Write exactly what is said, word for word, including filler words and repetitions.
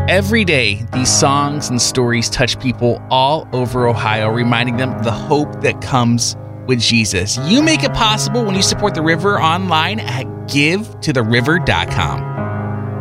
Every day, these songs and stories touch people all over Ohio, reminding them of the hope that comes with Jesus. You make it possible when you support The River online at give to the river dot com.